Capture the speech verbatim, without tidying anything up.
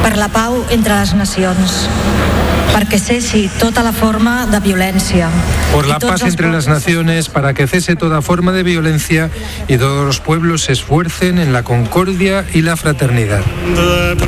per la pau entre les nacions, perquè cessi tota la forma de violència. Por la paz entre las naciones, para que cese toda forma de violencia y todos los pueblos se esfuercen en la concordia y la fraternidad.